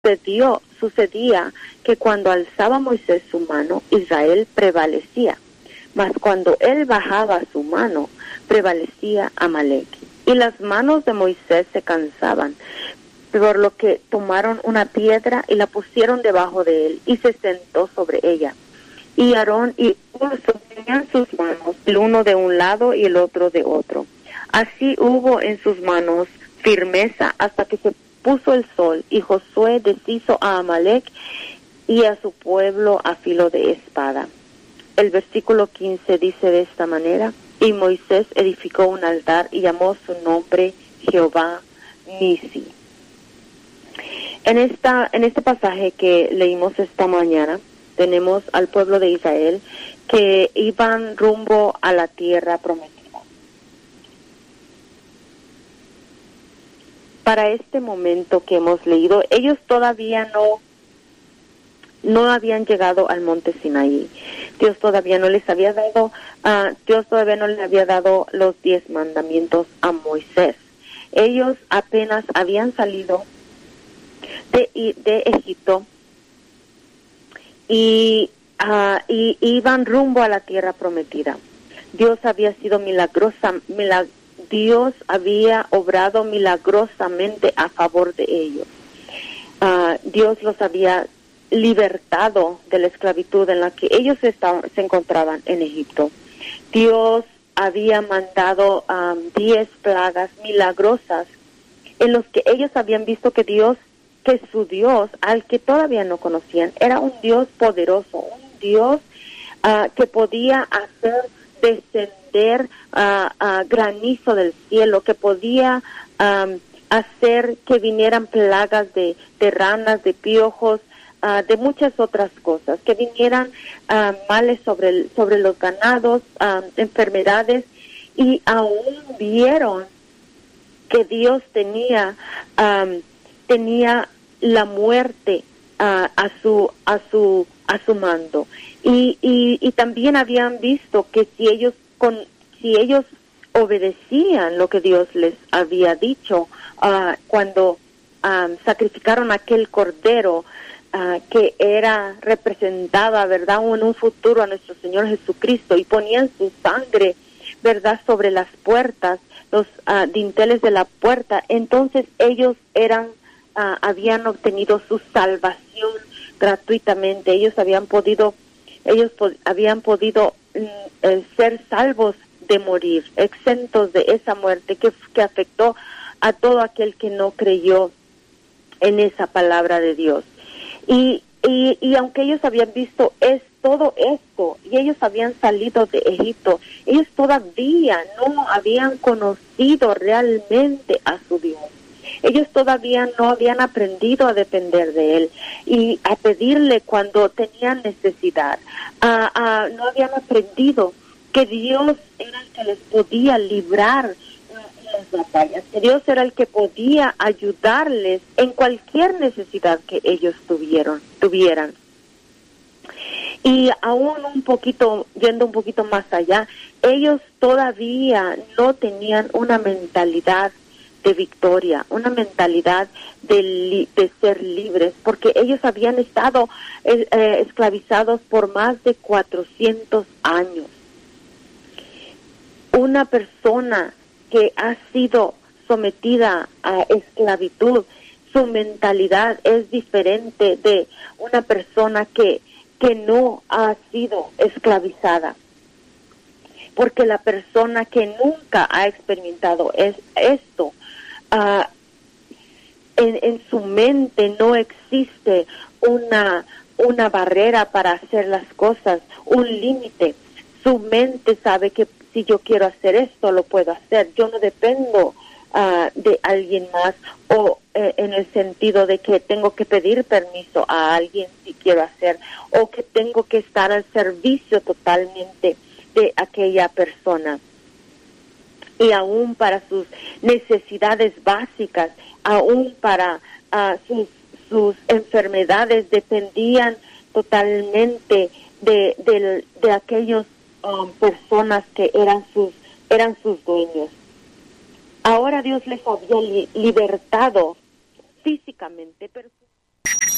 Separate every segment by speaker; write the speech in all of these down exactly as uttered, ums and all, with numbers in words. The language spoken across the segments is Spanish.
Speaker 1: sucedió, sucedía que cuando alzaba Moisés su mano, Israel prevalecía, mas cuando él bajaba su mano, prevalecía Amalek. Y las manos de Moisés se cansaban, por lo que tomaron una piedra y la pusieron debajo de él, y se sentó sobre ella. Y Aarón y Hur sostenían sus manos, el uno de un lado y el otro de otro. Así hubo en sus manos firmeza hasta que se puso el sol, y Josué deshizo a Amalek y a su pueblo a filo de espada. El versículo quince dice de esta manera: y Moisés edificó un altar y llamó su nombre Jehová Nisi. En esta, en este pasaje que leímos esta mañana, tenemos al pueblo de Israel que iban rumbo a la tierra prometida. Para este momento que hemos leído, ellos todavía no, no habían llegado al monte Sinaí. Dios todavía no les había dado, uh, Dios todavía no les había dado los diez mandamientos a Moisés. Ellos apenas habían salido de, de Egipto y, uh, y iban rumbo a la tierra prometida. Dios había sido milagrosa, milag, Dios había obrado milagrosamente a favor de ellos. Uh, Dios los había libertado de la esclavitud en la que ellos estaban, se encontraban en Egipto. Dios había mandado um, diez plagas milagrosas en los que ellos habían visto que Dios, que su Dios, al que todavía no conocían, era un Dios poderoso, un Dios uh, que podía hacer descender uh, uh, granizo del cielo, que podía um, hacer que vinieran plagas de, de ranas, de piojos, Uh, de muchas otras cosas, que vinieran uh, males sobre, el, sobre los ganados, uh, enfermedades, y aún vieron que Dios tenía um, tenía la muerte uh, a su a su a su mando, y, y y también habían visto que si ellos con si ellos obedecían lo que Dios les había dicho uh, cuando um, sacrificaron aquel cordero, Uh, que era representaba, ¿verdad?, en un futuro a nuestro Señor Jesucristo, y ponían su sangre, ¿verdad?, sobre las puertas, los uh, dinteles de la puerta. Entonces ellos eran, uh, habían obtenido su salvación gratuitamente. Ellos habían podido, ellos po- habían podido mm, eh, ser salvos de morir, exentos de esa muerte que, que afectó a todo aquel que no creyó en esa palabra de Dios. Y, y, y aunque ellos habían visto es todo esto, y ellos habían salido de Egipto, ellos todavía no habían conocido realmente a su Dios. Ellos todavía no habían aprendido a depender de Él y a pedirle cuando tenían necesidad. A, a, no habían aprendido que Dios era el que les podía librar las batallas, que Dios era el que podía ayudarles en cualquier necesidad que ellos tuvieron, tuvieran. Y aún un poquito, yendo un poquito más allá, ellos todavía no tenían una mentalidad de victoria, una mentalidad de, li- de ser libres, porque ellos habían estado eh, eh, esclavizados por más de cuatrocientos años. Una persona que ha sido sometida a esclavitud, su mentalidad es diferente de una persona que, que no ha sido esclavizada. Porque la persona que nunca ha experimentado es esto, uh, en, en su mente no existe una, una barrera para hacer las cosas, un límite. Su mente sabe que si yo quiero hacer esto, lo puedo hacer. Yo no dependo uh, de alguien más, o eh, en el sentido de que tengo que pedir permiso a alguien si quiero hacer, o que tengo que estar al servicio totalmente de aquella persona. Y aún para sus necesidades básicas, aún para uh, sus, sus enfermedades, dependían totalmente de, de, de aquellos Um, personas que eran sus eran sus dueños. Ahora Dios les había li- libertado físicamente, pero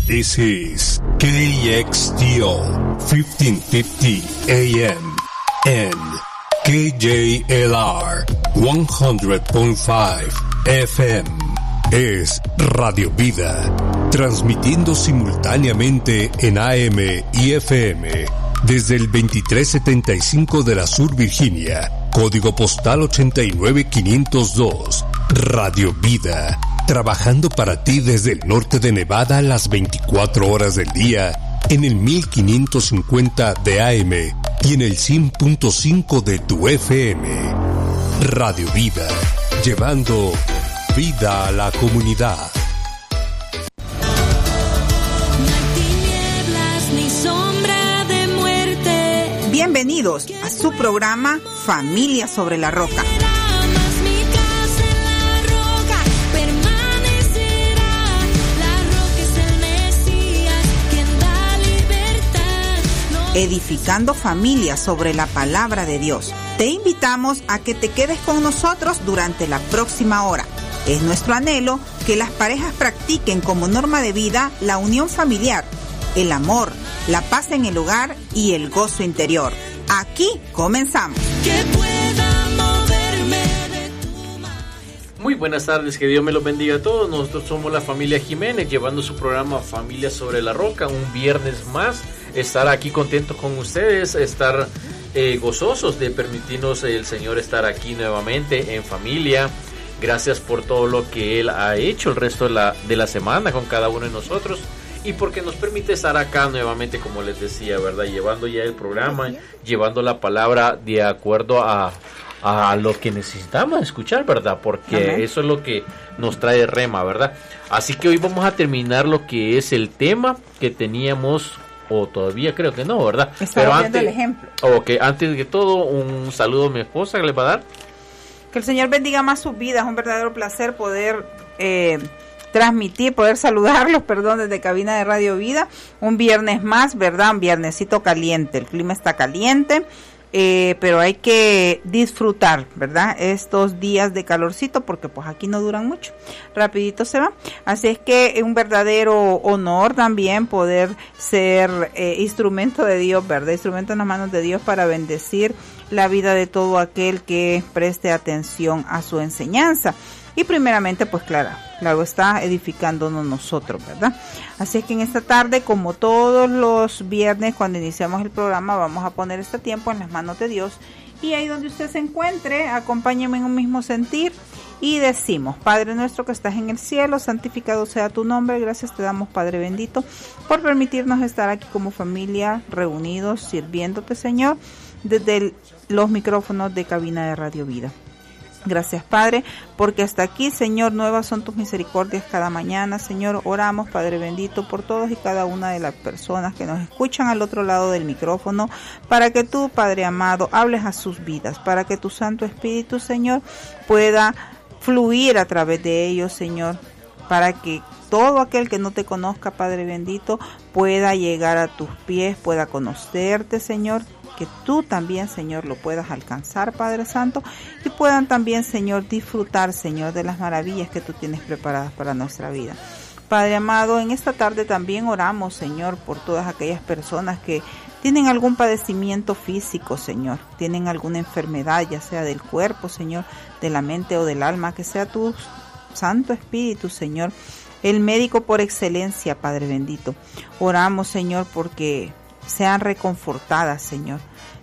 Speaker 2: This is K X D O fifteen fifty A M and K J L R one hundred point five F M. Es Radio Vida, transmitiendo simultáneamente en A M y F M desde el veintitrés setenta y cinco de la Sur Virginia, código postal ochenta y nueve quinientos dos. Radio Vida, trabajando para ti desde el norte de Nevada las veinticuatro horas del día en el mil quinientos cincuenta de A M y en el cien punto cinco de tu F M. Radio Vida, llevando vida a la comunidad.
Speaker 3: Bienvenidos a su programa Familia sobre la Roca. Edificando familias sobre la palabra de Dios. Te invitamos a que te quedes con nosotros durante la próxima hora. Es nuestro anhelo que las parejas practiquen como norma de vida la unión familiar, el amor, la paz en el hogar y el gozo interior. Aquí comenzamos. Que pueda moverme de
Speaker 4: tu mano. Muy buenas tardes, que Dios me los bendiga a todos. Nosotros somos la familia Jiménez, llevando su programa Familia sobre la Roca, un viernes más. Estar aquí contentos con ustedes, estar eh, gozosos de permitirnos el Señor estar aquí nuevamente en familia. Gracias por todo lo que Él ha hecho el resto de la, de la semana con cada uno de nosotros. Y porque nos permite estar acá nuevamente, como les decía, ¿verdad? Llevando ya el programa, llevando la palabra de acuerdo a, a lo que necesitamos escuchar, ¿verdad? Porque Amén. Eso es lo que nos trae Rema, ¿verdad? Así que hoy vamos a terminar lo que es el tema que teníamos, o todavía creo que no, ¿verdad?
Speaker 3: Estaba Pero antes, el ejemplo.
Speaker 4: Ok, antes de todo, un saludo a mi esposa que le va a dar.
Speaker 3: Que el Señor bendiga más sus vidas, un verdadero placer poder eh, transmitir, poder saludarlos, perdón, desde cabina de Radio Vida, un viernes más, ¿verdad? Un viernesito caliente, el clima está caliente, eh, pero hay que disfrutar, ¿verdad? Estos días de calorcito, porque pues aquí no duran mucho, rapidito se va, así es que es un verdadero honor también poder ser eh, instrumento de Dios, ¿verdad? Instrumento en las manos de Dios para bendecir la vida de todo aquel que preste atención a su enseñanza. Y primeramente, pues claro, claro está edificándonos nosotros, ¿verdad? Así que en esta tarde, como todos los viernes cuando iniciamos el programa, vamos a poner este tiempo en las manos de Dios. Y ahí donde usted se encuentre, acompáñeme en un mismo sentir y decimos: Padre nuestro que estás en el cielo, santificado sea tu nombre. Gracias te damos, Padre bendito, por permitirnos estar aquí como familia, reunidos, sirviéndote, Señor, desde el, los micrófonos de cabina de Radio Vida. Gracias, Padre, porque hasta aquí, Señor, nuevas son tus misericordias cada mañana. Señor, oramos, Padre bendito, por todos y cada una de las personas que nos escuchan al otro lado del micrófono, para que tú, Padre amado, hables a sus vidas, para que tu Santo Espíritu, Señor, pueda fluir a través de ellos, Señor, para que todo aquel que no te conozca, Padre bendito, pueda llegar a tus pies, pueda conocerte, Señor, que tú también, Señor, lo puedas alcanzar, Padre Santo, y puedan también, Señor, disfrutar, Señor, de las maravillas que tú tienes preparadas para nuestra vida. Padre amado, en esta tarde también oramos, Señor, por todas aquellas personas que tienen algún padecimiento físico, Señor, tienen alguna enfermedad, ya sea del cuerpo, Señor, de la mente o del alma, que sea tu Santo Espíritu, Señor, el médico por excelencia, Padre bendito. Oramos, Señor, porque sean reconfortadas, Señor,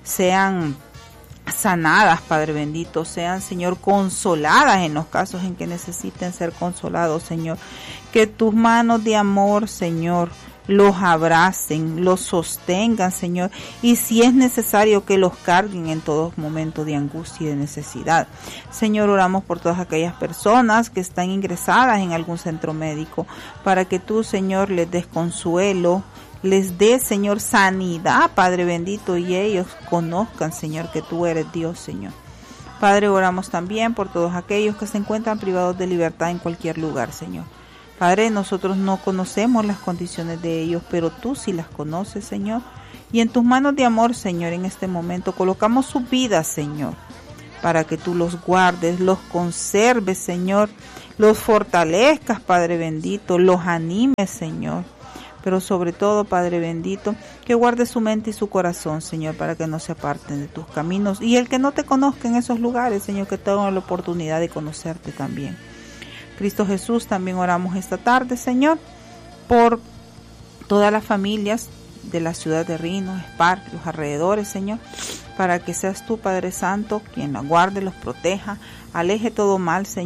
Speaker 3: sean sanadas, Padre bendito, sean, Señor, consoladas en los casos en que necesiten ser consolados, Señor, que tus manos de amor, Señor, los abracen, los sostengan, Señor, y si es necesario que los carguen en todos momentos de angustia y de necesidad. Señor, oramos por todas aquellas personas que están ingresadas en algún centro médico, para que tú, Señor, les des consuelo, les dé, Señor, sanidad, Padre bendito, y ellos conozcan, Señor, que tú eres Dios, Señor. Padre, oramos también por todos aquellos que se encuentran privados de libertad en cualquier lugar, Señor. Padre, nosotros no conocemos las condiciones de ellos, pero tú sí las conoces, Señor. Y en tus manos de amor, Señor, en este momento colocamos su vida, Señor, para que tú los guardes, los conserves, Señor, los fortalezcas, Padre bendito, los animes, Señor, pero sobre todo, Padre bendito, que guarde su mente y su corazón, Señor, para que no se aparten de tus caminos. Y el que no te conozca en esos lugares, Señor, que tenga la oportunidad de conocerte también. Cristo Jesús, también oramos esta tarde, Señor, por todas las familias de la ciudad de Rino, Spar, los alrededores, Señor, para que seas tú, Padre Santo, quien la guarde, los proteja, aleje todo mal, Señor.